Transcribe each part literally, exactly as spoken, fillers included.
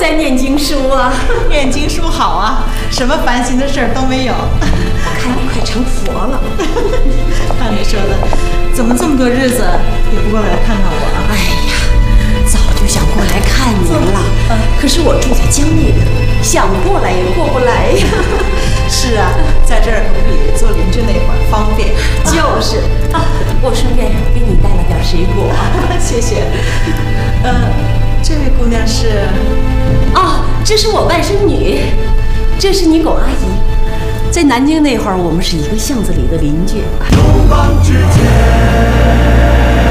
在念经书啊。 念经书好啊，什么烦心的事儿都没有。 我看你快成佛了。 按你说的，怎么这么多日子也不过来看看我啊？ 哎呀，早就想过来看您了， 嗯、 可是我住在江那边，想过来也过不来呀。 是啊，在这儿可不比做邻居那会儿方便。 就是，啊，我顺便给你带了点水果。 谢谢。呃，这位姑娘是？ 哦，这是我外甥女，这是你狗阿姨。在南京那会儿，我们是一个巷子里的邻居。 有邦之间。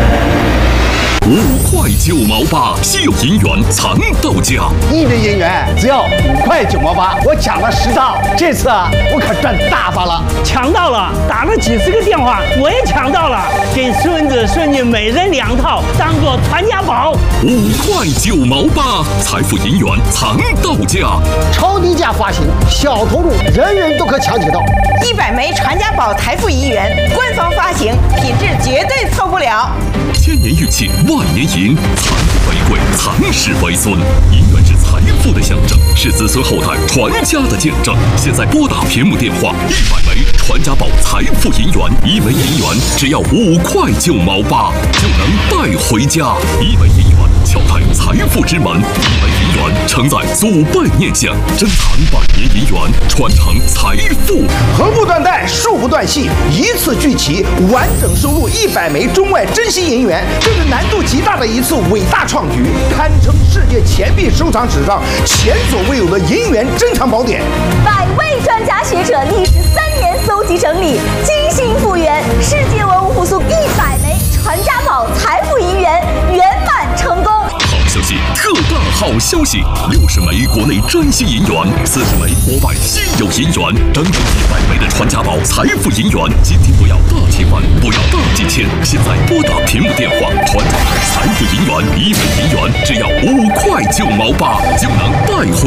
五块九毛八，稀有银元残到家。 一元银元只要五块九毛八，我抢了十张，这次啊，我可赚大发了！ 抢到了，打了几十个电话，我也抢到了，给孙子孙女每人两套，当做传家宝。 五块九毛八，财富银元残到家， 超低价发行，小投入，人人都可抢取到。 一百枚传家宝财富银元，官方发行，品质绝对错不了。 千年玉器，万年银，残富为贵，残世为孙。银元是财富的象征，是子孙后代传家的见证。现在拨打屏幕电话，一百枚传家宝财富银元，一枚银元只要五块九毛八，就能带回家。一枚银元敲开财富之门，一枚银元承载祖辈念想，珍藏百年银元，传承财富。 横不断带，竖不断系，一次聚齐，完整收录一百枚中外珍稀银元，这是难度极大的一次伟大创举，堪称世界钱币收藏史上前所未有的银元珍藏宝典。 百位专家学者历时三年搜集整理，精心复原，世界文物附送一百枚传家宝财富银元，圆满成功。 好消息，特大好消息！六十枚国内珍稀银元，四十枚国外稀有银元，整整一百枚的传家宝财富银元。今天不要大几万，不要大几千，现在拨打屏幕电话，传家宝财富银元，一枚银元只要五块九毛八，就能带回。